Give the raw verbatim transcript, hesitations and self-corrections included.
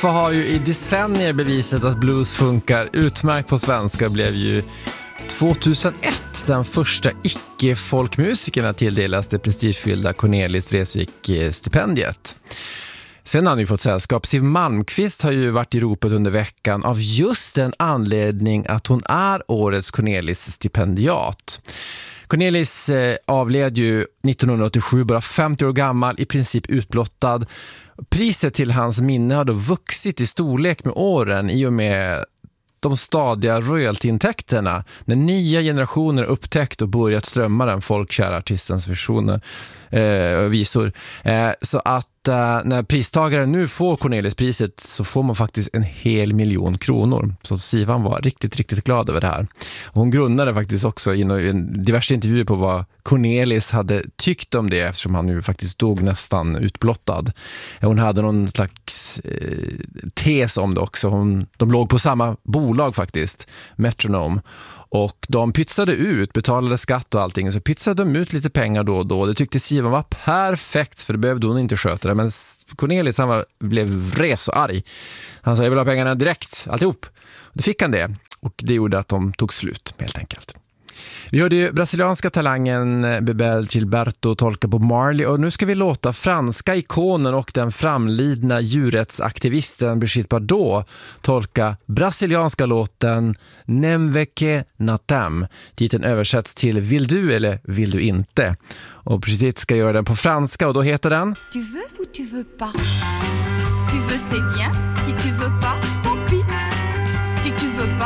Uffe har ju i decennier bevisat att blues funkar utmärkt på svenska, blev ju tjugohundraett den första icke-folkmusikerna att tilldelas det prestigefyllda Cornelis Vreeswijk-stipendiet. Sen har han ju fått sällskap. Siw Malmkvist har ju varit i ropet under veckan av just den anledning att hon är årets Cornelis-stipendiat. Cornelis eh, avled ju nittonhundraåttiosju, bara femtio år gammal, i princip utblottad. Priset till hans minne har då vuxit i storlek med åren i och med de stadiga royaltyintäkterna när nya generationer upptäckt och börjat strömma den folkkära artistens versioner eh, och visor. Eh, så att eh, när pristagaren nu får Cornelis-priset så får man faktiskt en hel miljon kronor. Så Sivan var riktigt, riktigt glad över det här. Och hon grundade faktiskt också i en diverse intervjuer på vad Cornelis hade tyckt om det, eftersom han nu faktiskt stod nästan utblottad. Hon hade någon slags eh, tes om det också. Hon, de låg på samma bolag faktiskt, Metronome. Och de pytsade ut, betalade skatt och allting. Så pytsade de ut lite pengar då och då. Det tyckte Sivan var perfekt, för det behövde hon inte sköta det. Men Cornelis, han var, blev vres och arg. Han sa, jag vill ha pengarna direkt, alltihop. Då fick han det. Och det gjorde att de tog slut, helt enkelt. Vi hörde ju brasilianska talangen Bebel Gilberto tolka Bob Marley, och nu ska vi låta franska ikonen och den framlidna djurrättsaktivisten Brigitte Bardot tolka brasilianska låten Nemveke Natem. Titeln översätts till Vill du eller vill du inte? Och Brigitte ska göra den på franska, och då heter den Tu veux ou tu veux pas? Tu veux c'est bien, si tu veux pas, tant pis. Si tu veux pas